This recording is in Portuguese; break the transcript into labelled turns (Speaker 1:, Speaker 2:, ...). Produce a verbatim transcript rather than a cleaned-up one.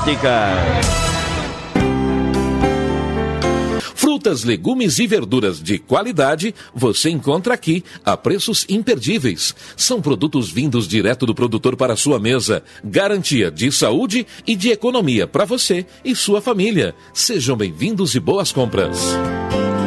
Speaker 1: Óticas.
Speaker 2: Frutas, legumes e verduras de qualidade você encontra aqui a preços imperdíveis. São produtos vindos direto do produtor para a sua mesa. Garantia de saúde e de economia para você e sua família. Sejam bem-vindos e boas compras.